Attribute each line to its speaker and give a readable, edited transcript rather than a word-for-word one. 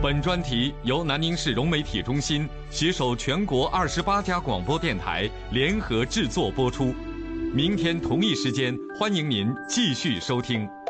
Speaker 1: 本专题由南宁市融媒体中心携手全国28家广播电台联合制作播出。明天同一时间，欢迎您继续收听。